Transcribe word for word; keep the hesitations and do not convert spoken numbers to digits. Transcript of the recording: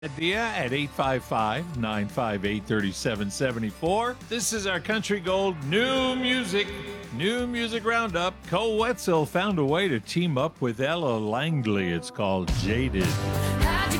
Idea at eight five five, nine five eight, three seven seven four. This is our Country Gold New Music, New Music Roundup. Cole Wetzel found a way to team up with Ella Langley. It's called Jaded. How'd you